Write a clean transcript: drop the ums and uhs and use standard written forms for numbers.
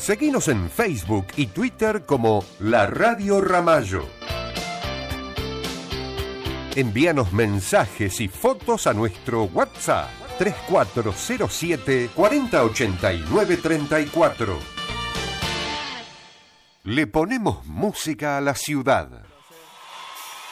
Seguinos en Facebook y Twitter como La Radio Ramallo. Envíanos mensajes y fotos a nuestro WhatsApp 3407 4089 34. Le ponemos música a la ciudad.